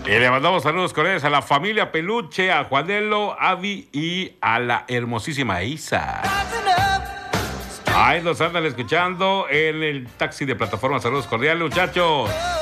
Y le mandamos saludos cordiales a la familia Peluche, a Juanelo, Avi y a la hermosísima Isa. Ahí nos andan escuchando en el taxi de plataforma. Saludos cordiales, muchachos.